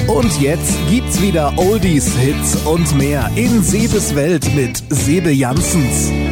Und jetzt gibt's wieder Oldies, Hits und mehr in Sebes Welt mit Sebe Janssens.